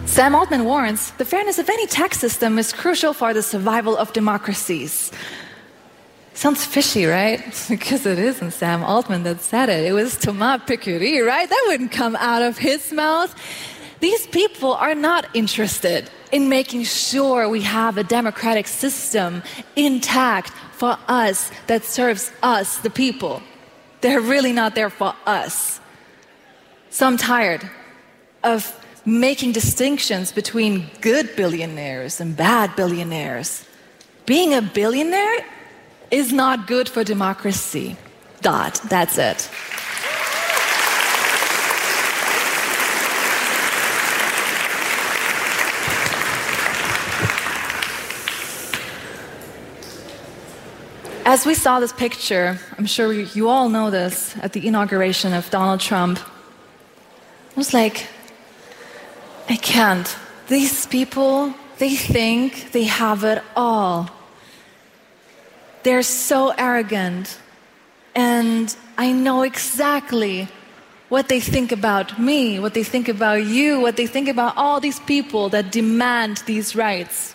Sam Altman warns, the fairness of any tax system is crucial for the survival of democracies. Sounds fishy, right? Because it isn't Sam Altman that said it. It was Thomas Piketty, right? That wouldn't come out of his mouth. These people are not interested in making sure we have a democratic system intact for us that serves us, the people. They're really not there for us. So I'm tired of making distinctions between good billionaires and bad billionaires. Being a billionaire is not good for democracy. That's it. As we saw this picture, I'm sure you all know this, at the inauguration of Donald Trump, I was like, I can't. These people, they think they have it all. They're so arrogant. And I know exactly what they think about me, what they think about you, what they think about all these people that demand these rights.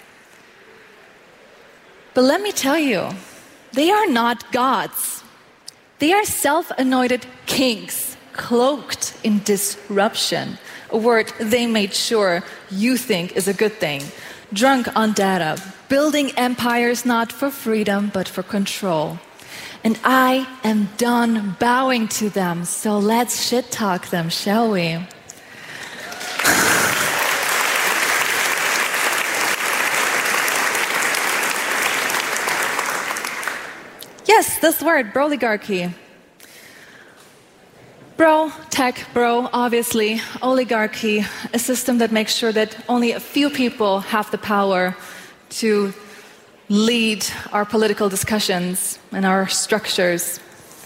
But let me tell you, they are not gods. They are self-anointed kings, cloaked in disruption, a word they made sure you think is a good thing. Drunk on data, building empires not for freedom but for control. And I am done bowing to them, so let's shit talk them, shall we? Yes, this word, broligarchy. Bro, tech, bro, obviously, oligarchy, a system that makes sure that only a few people have the power to lead our political discussions and our structures.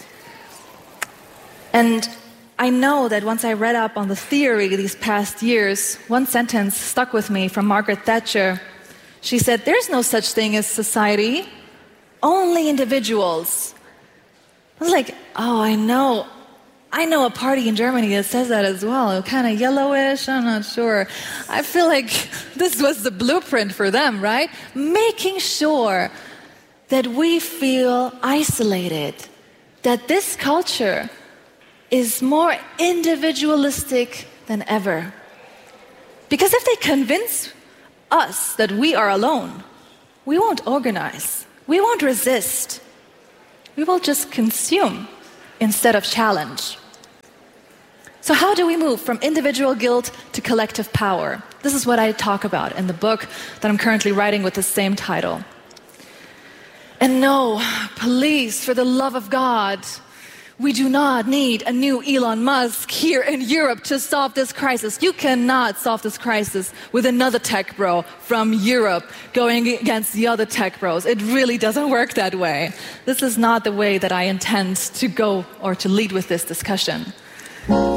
And I know that once I read up on the theory these past years, one sentence stuck with me from Margaret Thatcher. She said, there's no such thing as society, only individuals. I was like, oh, I know a party in Germany that says that as well, kind of yellowish, I'm not sure. I feel like this was the blueprint for them, right? Making sure that we feel isolated, that this culture is more individualistic than ever. Because if they convince us that we are alone, we won't organize, we won't resist, we will just consume instead of challenge. So how do we move from individual guilt to collective power? This is what I talk about in the book that I'm currently writing with the same title. And no, please, for the love of God, we do not need a new Elon Musk here in Europe to solve this crisis. You cannot solve this crisis with another tech bro from Europe going against the other tech bros. It really doesn't work that way. This is not the way that I intend to go or to lead with this discussion.